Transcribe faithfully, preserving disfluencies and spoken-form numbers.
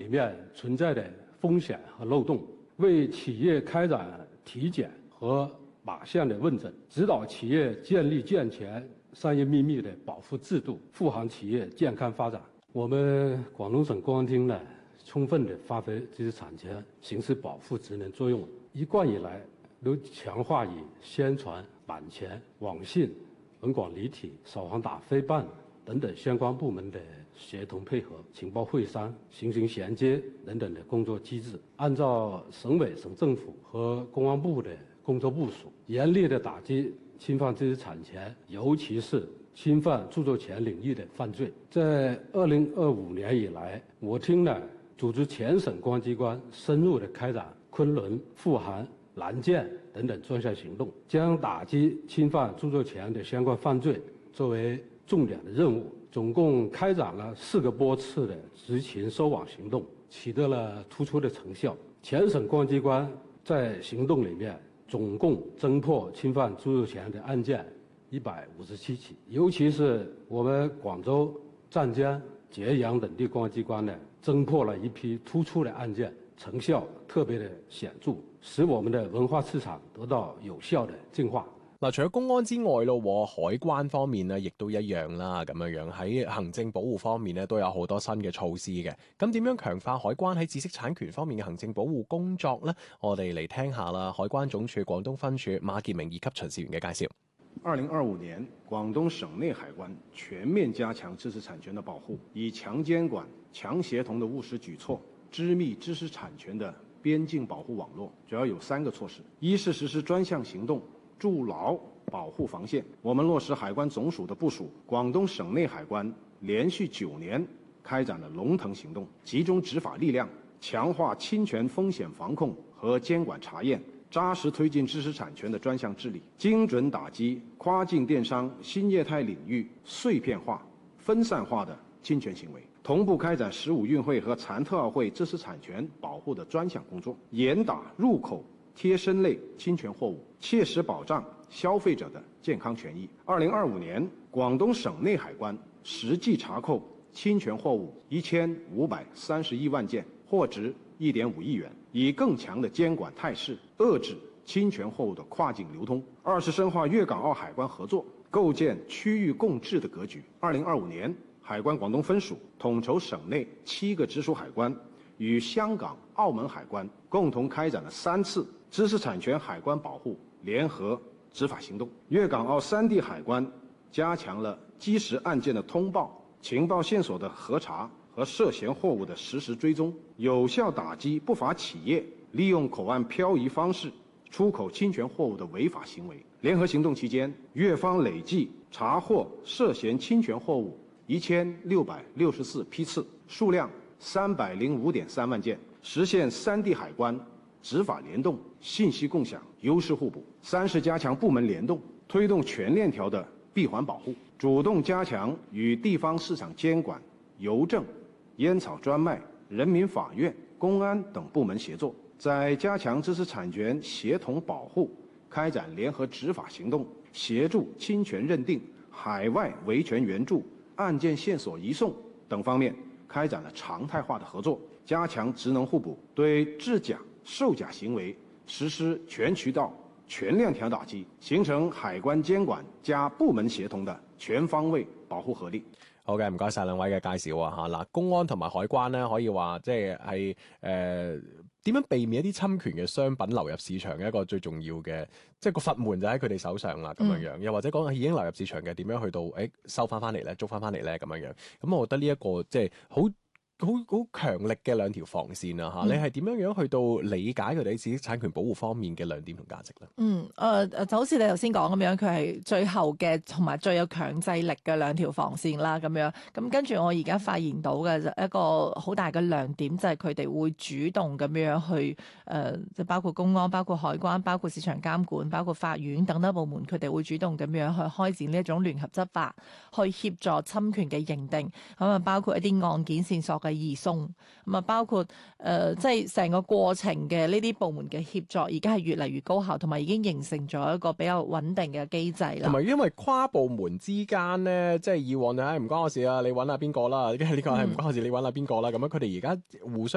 面存在的風險和漏洞，為企業開展體檢和碼線的問診，指導企業建立健全商業秘密的保護制度，護航企業健康發展。我們廣東省公安廳呢，充分地發揮知識產權刑事保護職能作用，一貫以來都強化與宣傳、版權、網信、文廣離體、掃黃打非辦等等相關部門的協同配合、情報會商、形成銜接等等的工作機制，按照省委省政府和公安部的工作部署，嚴厲地打擊侵犯知識產權，尤其是侵犯著作權領域的犯罪。在二零二五年以來，我廳呢組織全省公安機關深入地開展昆崙、富含、南建等等專項行動，將打擊侵犯著作權的相關犯罪作為重點的任務，總共開展了四個波次的執勤收網行動，取得了突出的成效。全省公安機關在行動裡面總共偵破侵犯著作權的案件一百五十七起，尤其是我們廣州、湛江、揭陽等地公安機關呢，偵破了一批突出的案件，成效特別的顯著，使我們的文化市場得到有效的淨化。 嗱，除咗公安之外咯，海關方面咧，亦都一樣啦，咁樣樣喺行政保護方面咧，都有好多新嘅措施嘅。咁點樣強化海關喺知識產權方面嘅行政保護工作呢？我哋嚟聽下啦，海關總署廣東分署馬傑明二級巡視員嘅介紹。 二零二五年，廣東省內海關全面加強知識產權的保護，以強監管、強協同的務實舉措，織密知識產權的邊境保護網絡，主要有三個措施：一是實施專項行動，築牢保護防線。我們落實海關總署的部署，廣東省內海關連續九年開展了龍騰行動，集中執法力量，強化侵權風險防控和監管查驗，扎實推進知識產權的專項治理，精準打擊跨境電商新業態領域碎片化、分散化的侵權行為，同步開展十五運會和殘特奧會知識產權保護的專項工作，嚴打入口貼身類侵權貨物，切實保障消費者的健康權益。二零二五年，廣東省內海關實際查扣侵權貨物一千五百三十一萬件，貨值一點五億元，以更強的監管態勢遏制侵權貨物的跨境流通。二是深化粵港澳海關合作，構建區域共治的格局。二零二五年，海關廣東分署統籌省內七個直屬海關，與香港、澳門海關共同開展了三次知識產權海關保護聯合執法行動。粵港澳三地海關加強了基石案件的通報、情報線索的核查和涉嫌貨物的實時追蹤，有效打擊不法企業利用口岸漂移方式出口侵權貨物的違法行為。聯合行動期間，粵方累計查獲涉嫌侵權貨物一千六百六十四批次，數量三百零五點三萬件，實現三地海關執法聯動、信息共享、優勢互補。三是加強部門聯動，推動全鏈條的閉環保護，主動加強與地方市場監管、郵政、煙草專賣、人民法院、公安等部門協作，在加強知識產權協同保護、開展聯合執法行動、協助侵權認定、海外維權援助、案件線索移送等方面開展了常態化的合作，加強職能互補，對制假、售假行為實施全渠道、全鏈條打擊，形成海關監管加部門協同的全方位保護合力。 好嘅，唔該晒兩位嘅介紹啊吓。嗱，公安同埋海關咧，可以話即係係誒點樣避免一啲侵權嘅商品流入市場嘅一個最重要嘅，即係個閥門就喺佢哋手上啦，咁樣樣。又或者講已經流入市場嘅，點樣去到誒、欸、收翻翻嚟咧，捉翻翻嚟咧，咁樣樣。咁我覺得呢、這、一個即係好。好好強力嘅兩條防線啊！吓、嗯，你係點樣樣去到理解佢哋喺知識產權保護方面嘅亮點同價值咧？嗯，誒、 呃、誒，就好似你頭先講咁樣，佢係最後嘅同埋最有強制力嘅兩條防線啦，咁樣。咁跟住我而家發現到嘅就一個好大嘅亮點，就係佢哋會主動咁樣去誒，即、呃、係包括公安、包括海關、包括市場監管、包括法院等等部門，佢哋會主動咁樣去開展呢一種聯合執法，去協助侵權嘅認定。咁啊，包括一啲案件線索嘅移送，咁啊包括誒，即係成個過程嘅呢啲部門嘅協作，而家係越嚟越高效，同埋已經形成咗一個比較穩定嘅機制啦。 同埋因為跨部門之間咧，即係以往咧唔關我事啊，你揾下邊個啦，跟住呢個係唔關我事，你揾下邊個啦，咁樣佢哋而家互相